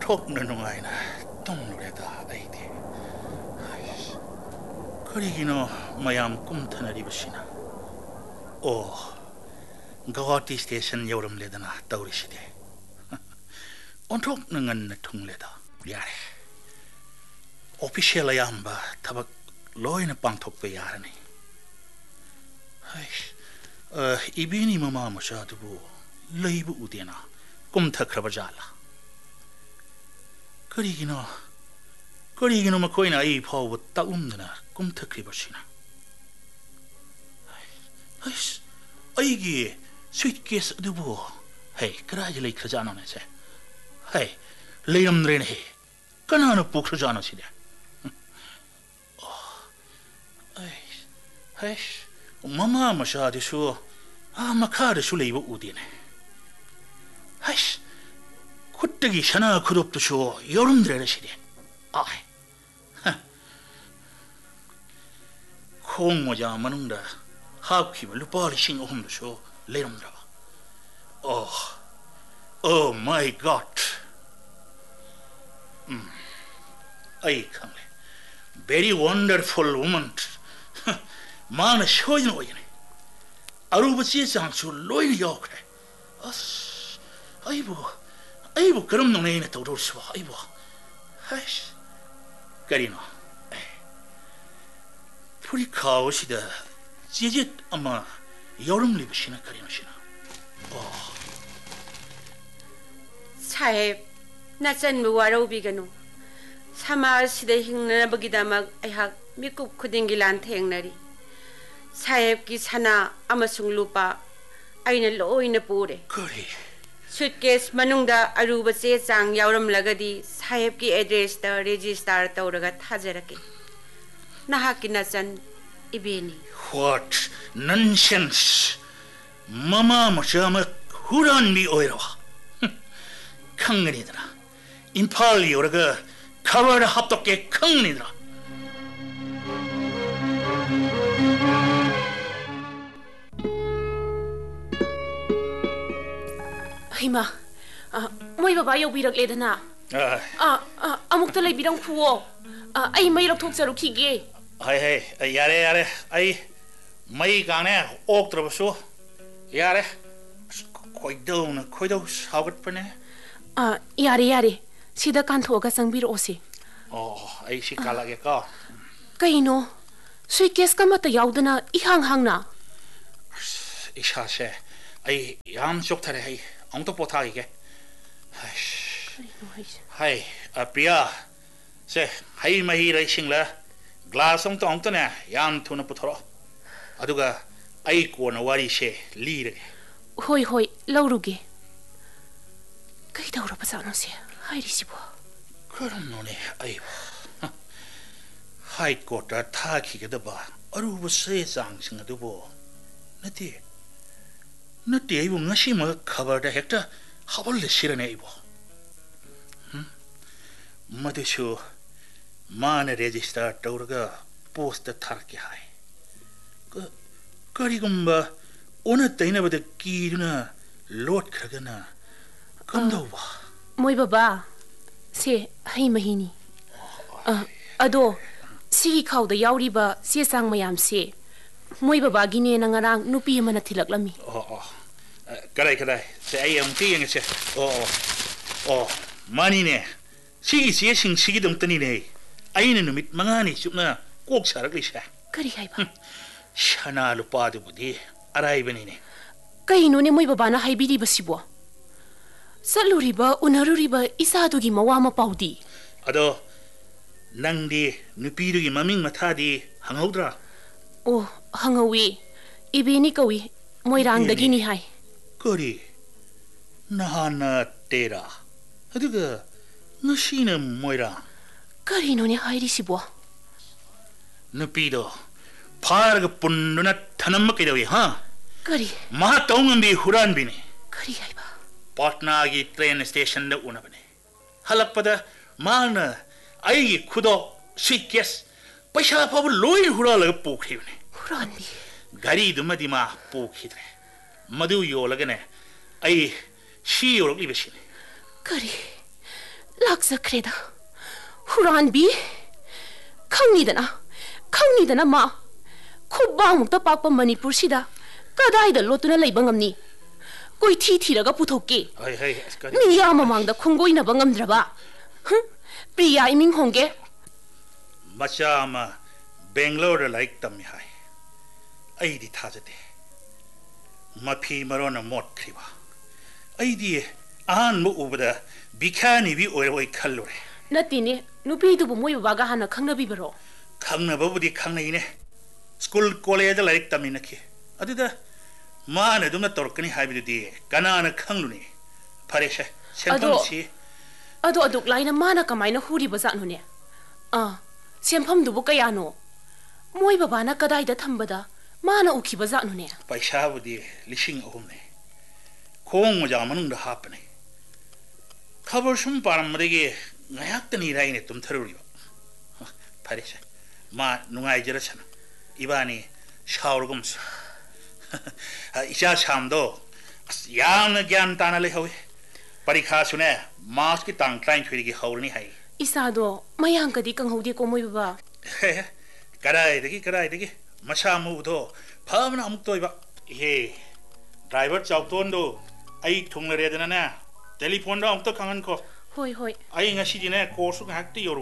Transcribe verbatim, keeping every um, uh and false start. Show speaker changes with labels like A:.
A: 온톡는 농아이나 똥노래다 아이디. 그리기노 마얌 꿈타나 리브시나. 오, 가와티 스테이션 여름레다나 떠오르시대. 온톡는 건 통레다. 야래. 오피셜 야암바 타박 로이나 빵톡베 야라니. 어, 이비니 마마 모샤두부 레이브 우데나 꿈타 크라바잘라. 그리기노 그리기노 마코이나 이 파우 따움드나 꿈타 크리버시나. 아이스 아이기 스위트케이스 두부. 헤이 그라질레이 크자노네세. 헤이 레임드레네. 까나노 부크자노시데. 아이스 아이스 마마 마샤디슈 아 마카르슈 레이브 우데네. 아이스 콧대기 샤나 그룹도쇼 여름드레시데. 아이 콩모자 마능다 합키블 루파리싱 오홈도쇼 레름드라바. 오, 오 마이 갓. 음, 아이 캉레 very wonderful woman. 마나 쇼인 오이네. 아루바시 장수 로이는 요크레. 아스 아이고 아이고 그럼 너네는 또 돌수 봐. 아이고 아이씨 까리노 프리카오시다 제제 아마 여름 리브시나 까리노시나. 어
B: 사입 나짠 무와로비가노 사마시다 힝나버기다막 아이학 미국 쿠딩길란 태행나리 사입기 사나 아마숭 루파 아이나 로이나 보레.
A: 그래
B: suitcase manungda aruba che chang yauram lagadi saheb ki address ta register tawraga thajarake nahaki nachan ibeni.
A: What nonsense. 마마 마샤마 후란미 오이라와. 캉그니더라. 임팔리 오라가 카바르 합독게 캉그니더라.
C: Hima, moi baba yau birak ledana. Ah, ah, amuk talai birang kuo. Ah, ai mai rak thok charu khige.
A: Hai hai, yare yare, ai mai gane ok trabasu. Yare. Koidau na koidau saugat pane.
C: Ah, yare yare. Sida kan thoga sangbir osi.
A: Oh, ai si kalage ka.
C: Kaino. Suitcase ka mata yaudana ihang hangna.
A: Isha se. Ai yam chok thare hai. 엉떡 보타이게. 하이, 아 프리야. 세, 하이 마히라 싱라. 글라스 엉떡 엉떡네. 얌 투나 부터로. 아두가 아이코나 와리셰 리르게.
C: 호이 호이 라우루게. 그이다 울어봐자노세. 하이리시보.
A: 그럼 너네 아이고. 하이코타 타키게도 봐. 어루부 세상승도 보. 나티. 나티 이거 ngasi 뭐 커버다 했다 하벌레 싫어네 이거. 음. 마데쇼 마네 레지스터 떠르가 포스트 타르게 하이. 그 거리금바 오늘 때이나보다 끼르나 롯 크르거나 검도 봐.
C: 모이 바바. 세 하이 마히니. 아, 아도 시기 카우다 야우리바 세상 마얌세. 모이 바바 기네 나가랑 누피 마나 틸락라미.
A: 어 어. 그래 그래. 제 아이엠 끼행세. 어. 어. 많이네. 시기 시행 시기 덤떠니네. 아이는 놈이 망하니 줍나 꼭 살아글이샤.
C: 그리 하이바.
A: 샤나로 빠드부디 알아이버니네.
C: 까이노네 모이 바바나 하이비리바시보. 살루리바 우나루리바 이사도기 마와마 파우디.
A: 아도 낭디 누피르기 마밍 마타디 항하우드라.
C: 오 항하위 이베니 까위 모이랑다기니 하이.
A: 거리 나하나 때라. 아두가 너시는 뭐이라.
C: 까리노네 하이리시보.
A: 누피도 파르가 분누나 타남먹게 되위 하.
C: 까리.
A: 마 똥은비 후란비네.
C: 까리 하이바.
A: पाटनागी train station ने उन्हें बने हलक पता मान आई खुदो स्वीटकेस पैसा पाव लोई हुरा लग पोखरी बने
C: हुरानी
A: गाड़ी दुमदी मा पोखी रे मधु यो लगने आई शी योरक लिबेशिने
C: करी ꯂꯥꯛꯆꯈ꯭ꯔꯦꯗ ꯍꯨꯔꯥꯟꯕꯤ ꯈꯪꯅꯤꯗꯅ ꯈꯪꯅꯤꯗꯅ ꯃꯥ ꯈꯨꯕꯥꯡꯃꯨꯛꯇ ꯄꯥꯛꯄ ꯃꯅꯤꯄꯨꯔꯁꯤꯗ ꯀꯗꯥꯏꯗ ꯂꯣꯠꯇꯨꯅ ꯂꯩꯕ ꯉꯝꯅꯤ ꯀꯣꯏꯊꯤ ꯊꯤꯔꯒ ꯄꯨꯊꯣꯛꯀꯦ
A: ꯍꯩ ꯍꯩ ꯑꯁ ꯀꯔꯤ
C: ꯃꯤꯌꯥꯝ ꯃꯃꯥꯡꯗ ꯈꯣꯡꯒꯣꯏꯅꯕ ꯉꯝꯗ꯭ꯔꯕ ꯍꯝ, ꯄ꯭ꯔꯤꯌꯥ ꯏꯃꯤꯡ ꯍꯣꯡꯒꯦ
A: ꯃꯆꯥ ꯑꯃ ꯕꯦꯡꯒ꯭ꯂꯣꯔꯗ ꯂꯥꯏꯔꯤꯛ ꯇꯝꯃꯤ ꯍꯥꯏ ꯑꯩꯗꯤ ꯊꯥꯖꯗꯦ ꯃꯐꯤ ꯃꯔꯣꯟꯅ ꯃꯣꯠꯈ꯭ꯔꯤꯕ ꯑꯩꯗꯤ ꯑꯍꯥꯟꯕ ꯎꯕꯗ ꯕꯤꯈ꯭ꯌꯥꯅꯤꯕꯤ ꯑꯣꯏꯔꯣꯏ ꯈꯜꯂꯨꯔꯦ
C: ꯅꯠꯇꯦꯅꯦ ꯅꯨꯄꯤꯗꯨꯕꯨ ꯃꯣꯏ ꯕꯕꯥꯒ ꯍꯥꯟꯅ ꯈꯪꯅꯕꯤꯕꯔꯣ
A: ꯈꯪꯅꯕꯕꯨꯗꯤ ꯈꯪꯅꯩꯅꯦ ꯁ꯭ꯀꯨꯜ ꯀꯣꯂꯦꯖꯗ ꯂꯥꯏꯔꯤꯛ ꯇꯝꯃꯤꯟꯅꯈꯤ ꯑꯗꯨꯗ ꯃꯥꯅ ꯑꯗꯨꯝꯅ ꯇꯧꯔꯛꯀꯅꯤ ꯍꯥꯏꯕꯗꯨꯗꯤ ꯀꯅꯥꯅ ꯈꯪꯂꯨꯅꯤ ꯐꯔꯦꯁꯦ ꯁꯦꯟꯐꯝꯁꯤ
C: ꯑꯗꯣ ꯑꯗꯨꯛ ꯂꯥꯏꯅ ꯃꯥꯅ ꯀꯃꯥꯏꯅ ꯍꯨꯔꯤꯕ ꯖꯥꯠꯅꯣꯅꯦ ꯑꯥ ꯁꯦꯟꯐꯝꯗꯨꯕꯨ ꯀꯌꯥꯅꯣ ꯃꯣꯏ ꯕꯕꯥꯅ ꯀꯗꯥꯏꯗ ꯊꯝꯕꯗ ꯃꯥꯅ ꯎꯈꯤꯕ ꯖꯥꯠꯅꯣꯅꯦ
A: ꯄꯩꯁꯥꯕꯨꯗꯤ ꯂꯤꯁꯤꯡ ꯑꯍꯨꯝꯅꯤ ꯈꯣꯡ ꯃꯣꯖꯥ ꯃꯅꯨꯡꯗ ꯍꯥꯞꯄꯅꯤ ꯈꯕꯔ ꯁꯨꯝ ꯄꯥꯔꯝꯕꯗꯒꯤ ꯉꯥꯏꯍꯥꯛꯇꯅꯤꯗ ꯑꯩꯅ ꯇꯨꯝꯊꯔꯨꯔꯤꯕ ꯐꯔꯦꯁꯦ ꯃꯥ ꯅꯨꯡꯉꯥꯏꯖꯔꯁꯅꯨ ꯏꯕꯥꯅꯤ ꯁꯥꯎꯔꯒꯨꯝꯁꯤ ꯏꯆꯥ ꯁꯥꯝꯗꯣ ꯑꯁ ꯌꯥꯝꯅ ꯒ꯭ꯌꯥꯟ ꯇꯥꯅ ꯂꯩꯍꯧꯏ ꯄꯔꯤꯈꯥꯁꯨꯅꯦ ꯃꯥꯔꯆꯀꯤ ꯇꯥꯡ ꯇꯔꯥꯅꯤꯊꯣꯏꯗꯒꯤ ꯍꯧꯔꯅꯤ ꯍꯥꯏ
C: ꯏꯁꯥꯗꯣ ꯃꯌꯥꯡꯀꯗꯤ ꯀꯪꯍꯧꯗꯦꯀꯣ ꯃꯣꯏ ꯕꯕꯥ
A: ꯀꯗꯥꯏꯗꯒꯤ ꯀꯗꯥꯏꯗꯒꯤ ꯃꯁꯥ ꯃꯎꯗꯣ ꯐꯕꯅ ꯑꯃꯨꯛ ꯇꯣꯏꯕ ꯏꯍꯦ ꯗ꯭ꯔꯥꯏꯚꯔ ꯆꯥꯎꯇꯣꯟꯗꯣ ꯑꯩ ꯊꯨꯡꯂꯔꯦꯗꯅꯅꯦ ꯇꯦꯂꯤꯐꯣꯟꯗ ꯑꯃꯨꯛꯇ ꯈꯪꯍꯟꯈꯣ
C: ꯍꯣꯏ ꯍꯣꯏ
A: ꯑꯩ ꯉꯁꯤꯗꯤꯅꯦ ꯀꯣꯔꯁꯁꯨ ꯉꯥꯏꯍꯥꯛꯇ ꯌꯧꯔꯨ